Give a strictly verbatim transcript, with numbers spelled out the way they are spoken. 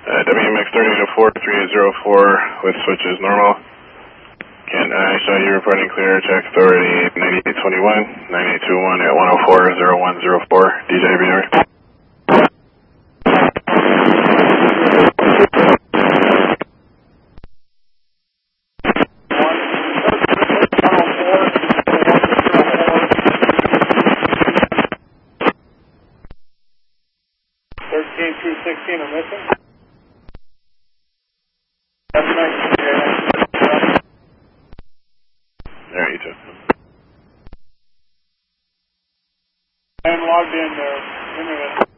Uh, W M X thirty to four three eight zero four with switches normal. Can I show you reporting clear, check authority ninety-eight twenty-one, ninety-eight twenty-one at one oh four, oh one oh four, D J Beaver. thirteen through sixteen are missing. That's nice. Alright, you too. I'm logged in there. Internet.